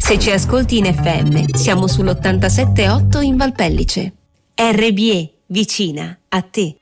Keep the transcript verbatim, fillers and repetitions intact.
Se ci ascolti in F M, siamo sull'ottantasette virgola otto in Valpellice. R B E, vicina a te.